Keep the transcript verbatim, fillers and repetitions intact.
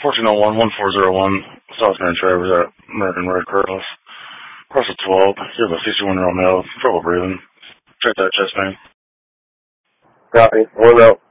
fourteen oh one, one four zero one, South Grand Traverse at American Red Cross. Cross at twelve. You have a sixty-one-year-old male, trouble breathing. Check that chest pain. Copy. One out.